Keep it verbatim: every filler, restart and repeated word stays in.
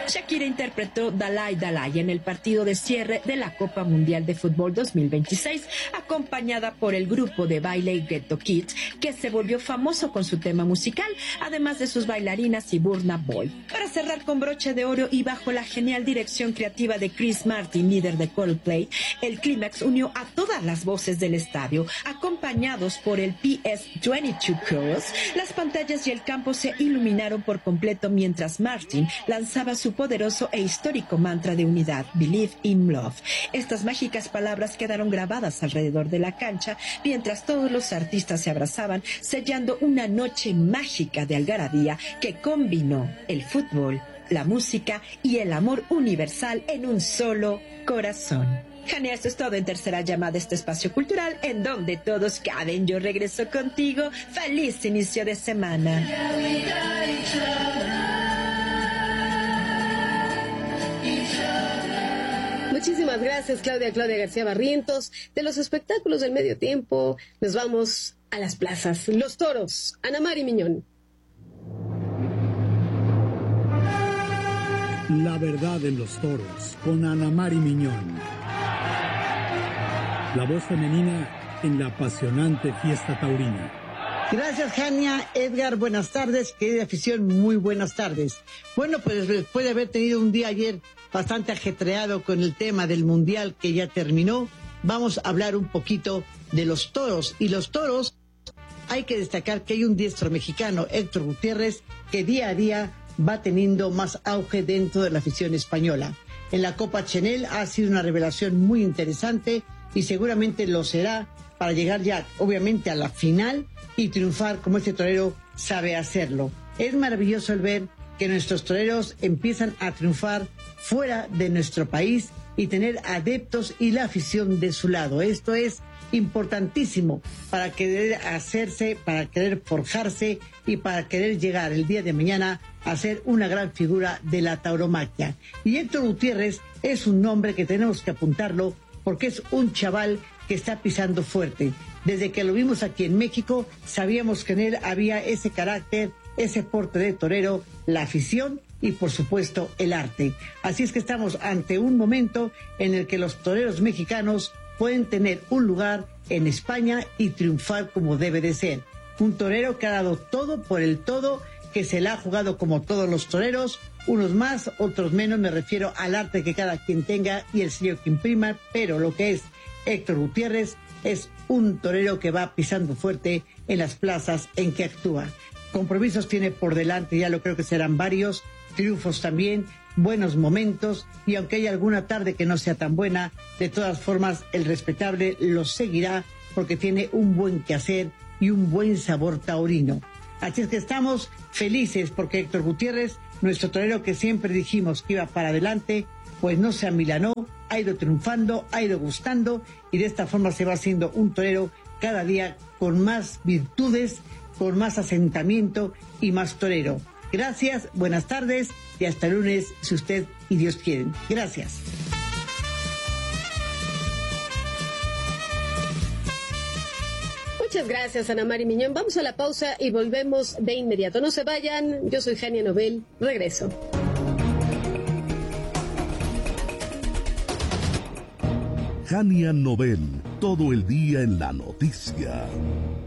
Shakira interpretó Dalai Dalai en el partido de cierre de la Copa Mundial de Fútbol dos mil veintiséis, acompañada por el grupo de baile Ghetto Kids, que se volvió famoso con su tema musical, además de sus bailarinas y Burna Boy. Para cerrar con broche de oro y bajo la genial dirección creativa de Chris Martin, líder de Coldplay, el clímax unió a todas las voces del estadio, acompañados por el P S veintidós Chorus. Las pantallas y el campo se iluminaron por completo mientras Martin lanzaba su poderoso e histórico mantra de unidad, Believe in Love. Estas mágicas palabras quedaron grabadas alrededor de la cancha mientras todos los artistas se abrazaban, sellando una noche mágica de algarabía que combinó el fútbol, la música y el amor universal en un solo corazón. Jania, esto es todo en Tercera Llamada, este espacio cultural en donde todos caben. Yo regreso contigo. Feliz inicio de semana. Muchísimas gracias, Claudia, Claudia García Barrientos. De los espectáculos del medio tiempo, nos vamos a las plazas. Los toros, Ana Mari Miñón. La verdad en los toros, con Ana Mari Miñón. La voz femenina en la apasionante fiesta taurina. Gracias, Jania. Edgar, buenas tardes. Querida afición, muy buenas tardes. Bueno, pues después de haber tenido un día ayer bastante ajetreado con el tema del Mundial que ya terminó, vamos a hablar un poquito de los toros. Y los toros, hay que destacar que hay un diestro mexicano, Héctor Gutiérrez, que día a día va teniendo más auge dentro de la afición española. En la Copa Chenel ha sido una revelación muy interesante y seguramente lo será para llegar ya, obviamente, a la final y triunfar como este torero sabe hacerlo. Es maravilloso el ver que nuestros toreros empiezan a triunfar fuera de nuestro país y tener adeptos y la afición de su lado. Esto es importantísimo para querer hacerse, para querer forjarse y para querer llegar el día de mañana a ser una gran figura de la tauromaquia. Y Héctor Gutiérrez es un nombre que tenemos que apuntarlo porque es un chaval que está pisando fuerte. Desde que lo vimos aquí en México, sabíamos que en él había ese carácter, ese porte de torero, la afición y, por supuesto, el arte. Así es que estamos ante un momento en el que los toreros mexicanos pueden tener un lugar en España y triunfar como debe de ser. Un torero que ha dado todo por el todo, que se la ha jugado como todos los toreros, unos más, otros menos, me refiero al arte que cada quien tenga y el sello que imprima, pero lo que es Héctor Gutiérrez es un torero que va pisando fuerte en las plazas en que actúa. Compromisos tiene por delante, ya lo creo que serán varios, triunfos también, buenos momentos, y aunque haya alguna tarde que no sea tan buena, de todas formas el respetable lo seguirá porque tiene un buen quehacer y un buen sabor taurino. Así es que estamos felices porque Héctor Gutiérrez, nuestro torero que siempre dijimos que iba para adelante, pues no se amilanó, ha ido triunfando, ha ido gustando y de esta forma se va haciendo un torero cada día con más virtudes, con más asentamiento y más torero. Gracias, buenas tardes y hasta el lunes si usted y Dios quieren. Gracias. Muchas gracias, Ana Mari Miñón. Vamos a la pausa y volvemos de inmediato. No se vayan. Yo soy Jania Nobel. Regreso. Jania Nobel, todo el día en la noticia.